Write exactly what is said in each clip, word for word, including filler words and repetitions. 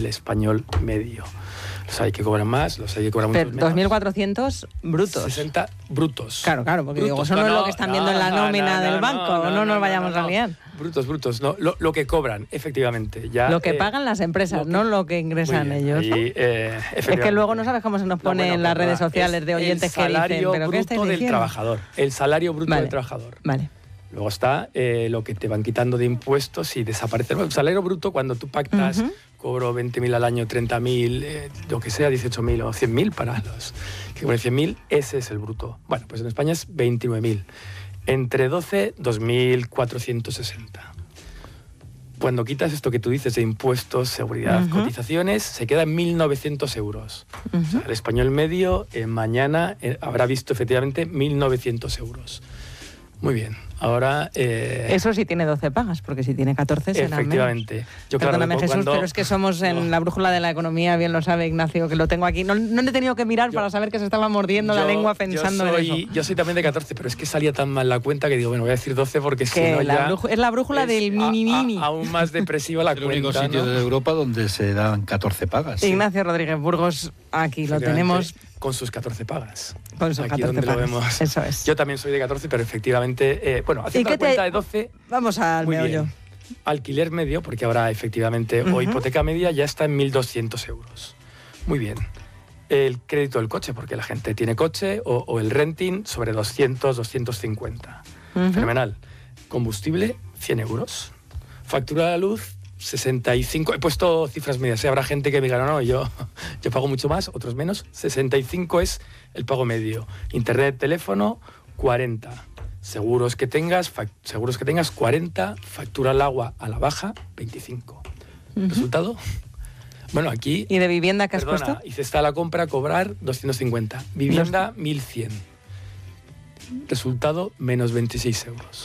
el español medio. Los hay que cobran más, los hay que cobran mucho menos. dos mil cuatrocientos brutos. sesenta brutos. Claro, claro, porque brutos, digo, eso no, no es lo que están no, viendo en la nómina no, del no, banco, no, no, no, no nos vayamos no, no. a liar. Brutos, brutos, no, lo, lo que cobran, efectivamente. Ya, lo que eh, pagan las empresas, lo que, no lo que ingresan bien, ellos. ¿No? Y, eh, es que luego no sabes cómo se nos pone no, bueno, en las redes sociales de oyentes que dicen, ¿pero qué estáis diciendo? El salario bruto del trabajador, el salario bruto vale, del trabajador. Vale. Luego está eh, lo que te van quitando de impuestos y desaparece. El salario bruto, cuando tú pactas, uh-huh. cobro veinte mil al año, treinta mil, eh, lo que sea, dieciocho mil o cien mil para los que cobran cien mil, ese es el bruto. Bueno, pues en España es veintinueve mil. Entre doce, dos mil cuatrocientos sesenta. Cuando quitas esto que tú dices de impuestos, seguridad, uh-huh. cotizaciones, se queda en mil novecientos euros. Uh-huh. O sea, el español medio eh, mañana eh, habrá visto efectivamente mil novecientos euros. Muy bien. Ahora... Eh, Eso sí tiene doce pagas, porque si tiene catorce será efectivamente. menos. Yo, claro, Perdóname, Jesús, cuando... pero es que somos en no. la brújula de la economía, bien lo sabe Ignacio, que lo tengo aquí. No, no le he tenido que mirar yo, para saber que se estaba mordiendo yo, la lengua pensando yo soy, en eso. Yo soy también de catorce, pero es que salía tan mal la cuenta que digo, bueno, voy a decir doce porque si no la ya... Brújula, es la brújula del mini-mini. Aún más depresiva la es el cuenta, único sitio ¿no? de Europa donde se dan catorce pagas. Ignacio ¿sí? Rodríguez Burgos, aquí lo tenemos... Con sus catorce pagas. Con sus aquí catorce donde pagas. Lo vemos. Eso es. Yo también soy de catorce, pero efectivamente, eh, bueno, haciendo la te... cuenta de doce... Vamos al muy meollo. Bien. Alquiler medio, porque ahora efectivamente, uh-huh. o hipoteca media ya está en mil doscientos euros. Muy bien. El crédito del coche, porque la gente tiene coche, o, o el renting sobre doscientos, doscientos cincuenta. Uh-huh. Fenomenal. Combustible, cien euros. Factura de la luz, sesenta y cinco. He puesto cifras medias. ¿eh? Habrá gente que me diga, no, no, yo, yo pago mucho más, otros menos. sesenta y cinco es el pago medio. Internet, teléfono, cuarenta. Seguros que tengas, fac- seguros que tengas cuarenta. Factura al agua a la baja, veinticinco. Uh-huh. ¿Resultado? Bueno, aquí... ¿Y de vivienda que has perdona, puesto? Y cesta a la compra, cobrar doscientos cincuenta. Vivienda, mil cien. Resultado, menos veintiséis euros.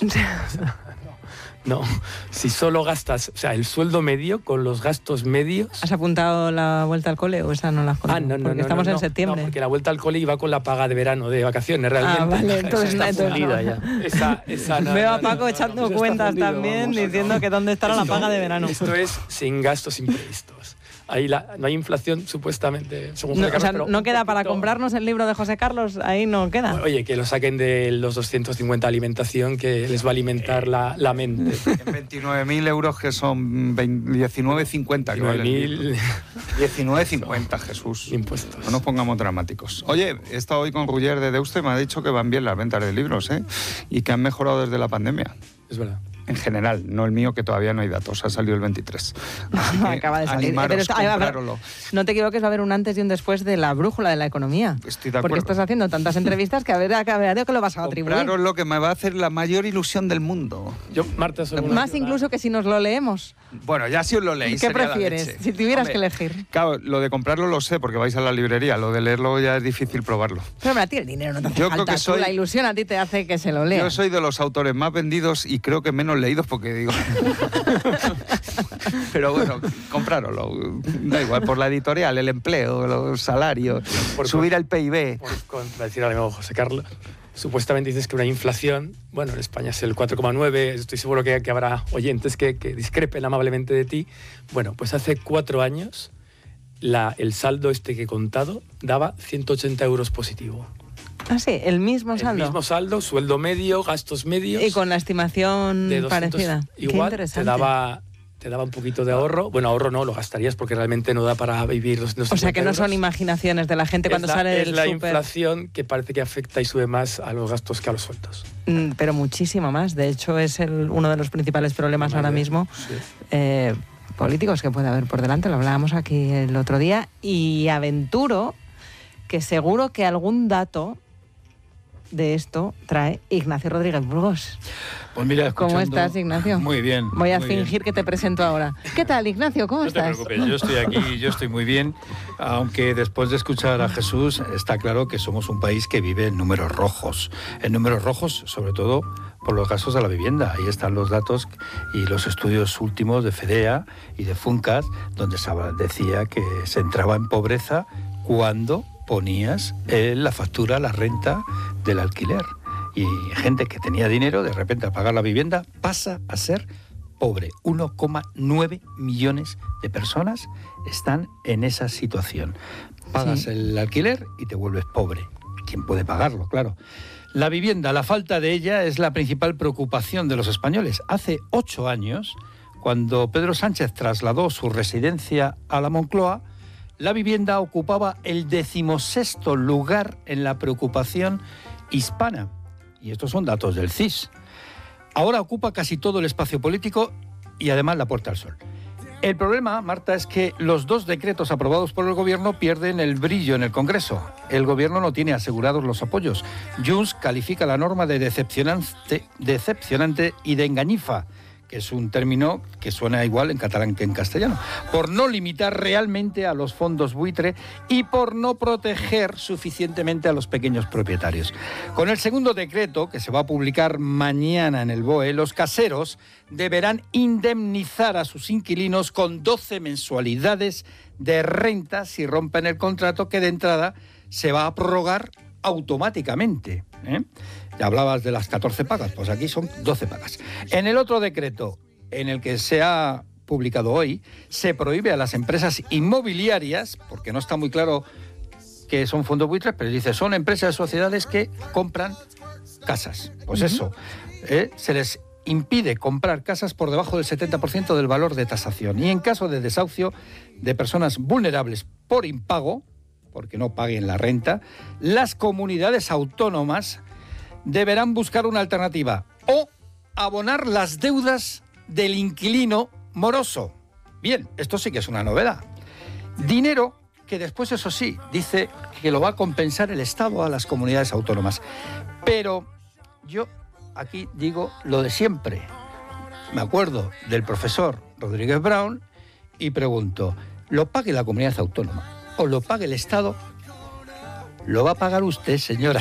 No, si solo gastas, o sea, el sueldo medio con los gastos medios... ¿Has apuntado la vuelta al cole o esa no la has contado? Ah, no, no, porque no, estamos no, en no, septiembre. No, porque la vuelta al cole iba con la paga de verano, de vacaciones, realmente. Ah, vale, entonces esa está fundida ya. Esa, esa, no, Veo no, a Paco no, no, echando no, no, cuentas fundido, también, vamos, diciendo no. que dónde estará la Esto, paga de verano. Esto es sin gastos imprevistos. Ahí la, no hay inflación, supuestamente, según no, José Carlos, o sea, pero no queda poquito, para comprarnos el libro de José Carlos, ahí no queda. Bueno, oye, que lo saquen de los doscientos cincuenta alimentación, que les va a alimentar la, la mente. En veintinueve mil euros, que son diecinueve cincuenta. diecinueve mil diecinueve cincuenta, Jesús. Impuestos. No nos pongamos dramáticos. Oye, he estado hoy con Ruller de Deuste, me ha dicho que van bien las ventas de libros, ¿eh? Y que han mejorado desde la pandemia. Es verdad. En general, no el mío, que todavía no hay datos, ha salido el veintitrés. Acaba de salir. Animaros, Pero está, comprároslo. No te equivoques, va a haber un antes y un después de la brújula de la economía. Estoy de acuerdo. Porque estás haciendo tantas entrevistas que a ver, a ver que lo vas a atribuir. Compraros lo que me va a hacer la mayor ilusión del mundo. Yo, Marta, soy Más incluso que si nos lo leemos. Bueno, ya si os lo leéis. ¿Qué sería prefieres? la leche. Si tuvieras Hombre, que elegir. Claro, lo de comprarlo lo sé, porque vais a la librería. Lo de leerlo ya es difícil probarlo. Pero hombre, a ti el dinero no te hace Yo falta. creo que Tú, soy- la ilusión a ti te hace que se lo leas. Yo soy de los autores más vendidos y creo que menos leídos, porque digo... Pero bueno, comprároslo. Da igual, por la editorial, el empleo, los salarios, Por- subir el P I B. Por contradecir al amigo José Carlos, supuestamente dices que una inflación, bueno, en España es el cuatro coma nueve, estoy seguro que, que habrá oyentes que, que discrepen amablemente de ti. Bueno, pues hace cuatro años la, el saldo este que he contado daba ciento ochenta euros positivo. Ah, sí, el mismo saldo. El mismo saldo, sueldo medio, gastos medios. Y con la estimación de doscientos, parecida. igual Qué te interesante. daba, te daba un poquito de ahorro. Bueno, ahorro no, lo gastarías porque realmente no da para vivir los O sea que no son imaginaciones de la gente cuando es la, sale es del la súper. inflación que parece que afecta y sube más a los gastos que a los sueldos. Mm, Pero muchísimo más. De hecho, es el, uno de los principales problemas ahora mismo Sí. eh, políticos que puede haber por delante. Lo hablábamos aquí el otro día. Y aventuro que seguro que algún dato de esto trae Ignacio Rodríguez Burgos. Pues mira, ¿Cómo escuchando- estás, Ignacio? Muy bien. Voy a muy fingir bien. que te presento ahora. ¿Qué tal, Ignacio? ¿Cómo No te estás? preocupes, yo estoy aquí, yo estoy muy bien, aunque después de escuchar a Jesús está claro que somos un país que vive en números rojos, en números rojos sobre todo por los gastos de la vivienda. Ahí están los datos y los estudios últimos de FEDEA y de FUNCAS, donde se decía que se entraba en pobreza cuando ponías en la factura, la renta del alquiler. Y gente que tenía dinero, de repente al pagar la vivienda, pasa a ser pobre. uno coma nueve millones de personas están en esa situación. Pagas sí. el alquiler y te vuelves pobre. ¿Quién puede pagarlo? Claro. La vivienda, la falta de ella es la principal preocupación de los españoles. Hace ocho años, cuando Pedro Sánchez trasladó su residencia a la Moncloa, la vivienda ocupaba el decimosexto lugar en la preocupación hispana. Y estos son datos del C I S. Ahora ocupa casi todo el espacio político y además la Puerta al Sol. El problema, Marta, es que los dos decretos aprobados por el Gobierno pierden el brillo en el Congreso. El Gobierno no tiene asegurados los apoyos. Junts califica la norma de decepcionante, decepcionante y de engañifa, que es un término que suena igual en catalán que en castellano, por no limitar realmente a los fondos buitre y por no proteger suficientemente a los pequeños propietarios. Con el segundo decreto, que se va a publicar mañana en el B O E, los caseros deberán indemnizar a sus inquilinos con doce mensualidades de renta si rompen el contrato, que de entrada se va a prorrogar automáticamente, ¿eh? Ya hablabas de las catorce pagas, pues aquí son doce pagas. En el otro decreto, en el que se ha publicado hoy, se prohíbe a las empresas inmobiliarias, porque no está muy claro que son fondos buitres, pero dice, son empresas, sociedades que compran casas. Pues uh-huh. eso, ¿eh? se les impide comprar casas por debajo del setenta por ciento del valor de tasación. Y en caso de desahucio de personas vulnerables por impago, porque no paguen la renta, las comunidades autónomas deberán buscar una alternativa o abonar las deudas del inquilino moroso. Bien, esto sí que es una novedad. Dinero que después, eso sí, dice que lo va a compensar el Estado a las comunidades autónomas. Pero yo aquí digo lo de siempre. Me acuerdo del profesor Rodríguez Brown y pregunto, ¿lo pague la comunidad autónoma o lo pague el Estado? Lo va a pagar usted, señora.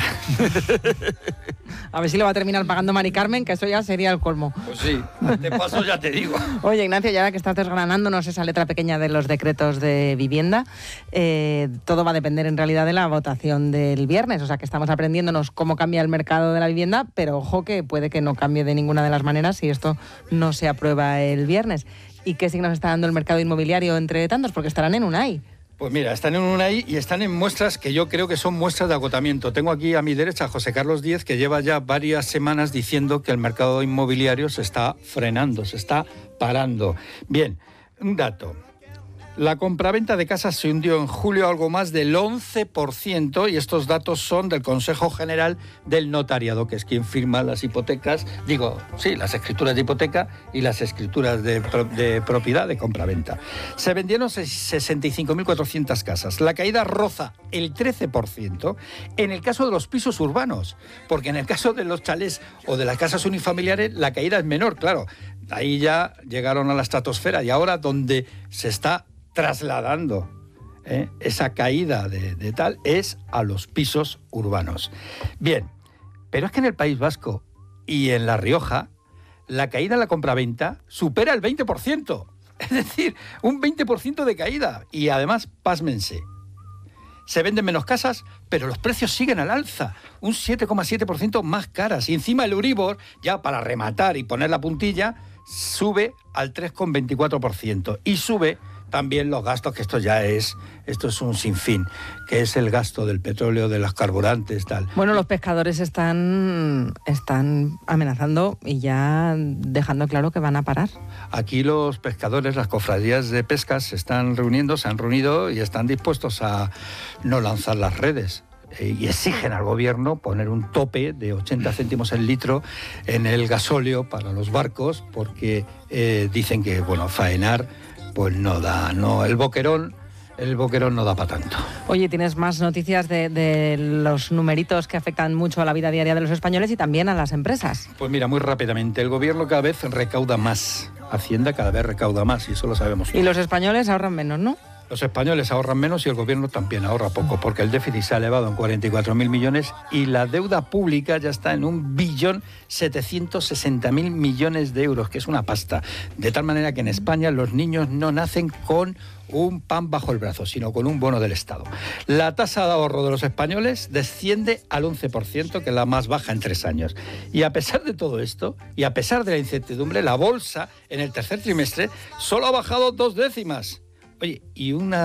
A ver si lo va a terminar pagando Mari Carmen, que eso ya sería el colmo. Pues sí, de paso ya te digo. Oye, Ignacio, ya que estás desgranándonos esa letra pequeña de los decretos de vivienda, eh, todo va a depender en realidad de la votación del viernes. O sea, que estamos aprendiéndonos cómo cambia el mercado de la vivienda, pero ojo que puede que no cambie de ninguna de las maneras si esto no se aprueba el viernes. ¿Y qué signos está dando el mercado inmobiliario entre tantos? Porque estarán en UNAI. Pues mira, están en UNAI y están en muestras que yo creo que son muestras de agotamiento. Tengo aquí a mi derecha a José Carlos Díez, que lleva ya varias semanas diciendo que el mercado inmobiliario se está frenando, se está parando. Bien, un dato. La compraventa de casas se hundió en julio algo más del once por ciento y estos datos son del Consejo General del Notariado, que es quien firma las hipotecas, digo, sí, las escrituras de hipoteca y las escrituras de, de propiedad de compraventa. Se vendieron sesenta y cinco mil cuatrocientas casas. La caída roza el trece por ciento en el caso de los pisos urbanos, porque en el caso de los chalés o de las casas unifamiliares la caída es menor, claro. Ahí ya llegaron a la estratosfera y ahora donde se está trasladando ¿eh? esa caída de, de tal es a los pisos urbanos. Bien, pero es que en el País Vasco y en La Rioja la caída en la compraventa supera el veinte por ciento. Es decir, un veinte por ciento de caída. Y además, pásmense, se venden menos casas, pero los precios siguen al alza, un siete coma siete por ciento más caras. Y encima el Euribor, ya para rematar y poner la puntilla, sube al tres coma veinticuatro por ciento. Y sube también los gastos, que esto ya es, esto es un sinfín, que es el gasto del petróleo, de los carburantes, tal. Bueno, los pescadores están, están amenazando y ya dejando claro que van a parar. Aquí los pescadores, las cofradías de pesca se están reuniendo, se han reunido y están dispuestos a no lanzar las redes. Y exigen al gobierno poner un tope de ochenta céntimos el litro en el gasóleo para los barcos, porque eh, dicen que, bueno, faenar pues no da, no, el boquerón, el boquerón no da para tanto. Oye, tienes más noticias de, de los numeritos que afectan mucho a la vida diaria de los españoles y también a las empresas. Pues mira, muy rápidamente, el gobierno cada vez recauda más, Hacienda cada vez recauda más y eso lo sabemos. Y los españoles ahorran menos, ¿no? Los españoles ahorran menos y el gobierno también ahorra poco, porque el déficit se ha elevado en cuarenta y cuatro mil millones y la deuda pública ya está en un billón setecientos sesenta mil millones de euros, que es una pasta. De tal manera que en España los niños no nacen con un pan bajo el brazo, sino con un bono del Estado. La tasa de ahorro de los españoles desciende al once por ciento, que es la más baja en tres años. Y a pesar de todo esto, y a pesar de la incertidumbre, la bolsa en el tercer trimestre solo ha bajado dos décimas. Oye, y una